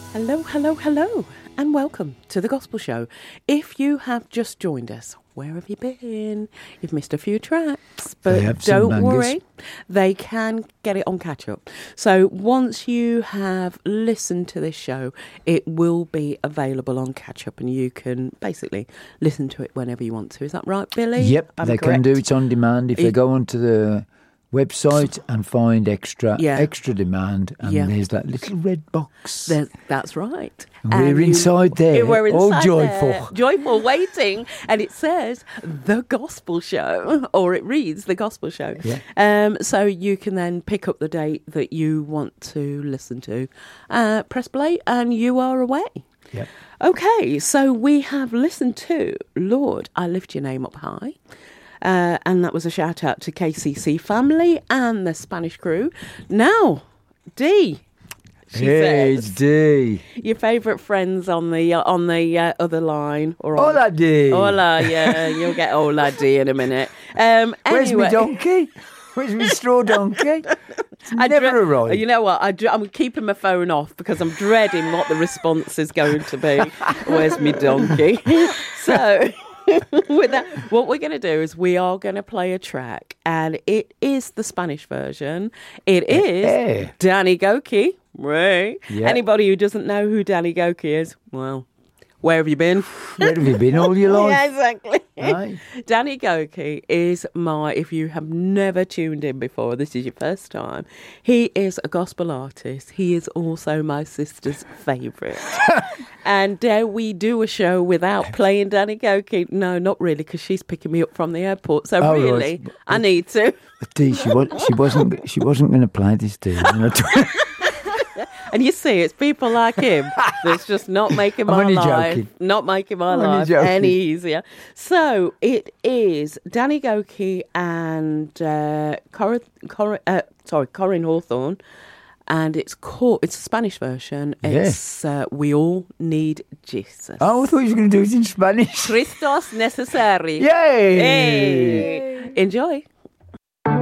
Hello, hello, hello, and welcome to The Gospel Show. If you have just joined us, where have you been? You've missed a few tracks, but don't worry, they can get it on catch up. So once you have listened to this show, it will be available on catch up and you can basically listen to it whenever you want to. Is that right, Billy? Yep, they can do it on demand if they go onto the website and find extra demand, and there's that little red box. That's right. And we're inside there, we're inside all joyful. There, joyful, waiting, and it says The Gospel Show, or it reads The Gospel Show. Yeah. So you can then pick up the date that you want to listen to, press play, and you are away. Yeah. Okay, so we have listened to Lord, I Lift Your Name Up High. And that was a shout out to KCC family and the Spanish crew. Now, D. It's D. Your favourite friends on the other line. Hola, D. Hola, yeah. You'll get Hola, D in a minute. Where's my donkey? Where's my straw donkey? It's never arrived. You know what? I'm keeping my phone off because I'm dreading what the response is going to be. Where's my donkey? So... with that, what we're going to do is we are going to play a track, and it is the Spanish version. It is Danny Gokey, right? Yeah. Anybody who doesn't know who Danny Gokey is, well, where have you been? Where have you been all your life? Yeah, exactly. Right. Danny Gokey is if you have never tuned in before, this is your first time, he is a gospel artist. He is also my sister's favourite. And dare we do a show without playing Danny Gokey? No, not really, because she's picking me up from the airport. So really, right. I need to. Dee, she wasn't going to play this, Dee. And you see, it's people like him that's just not making my life any easier. So it is Danny Gokey and Corinne Hawthorne, and it's a Spanish version. It's We All Need Jesus. Oh, I thought you were going to do it in Spanish. Christos necessary. Yay! Hey. Enjoy.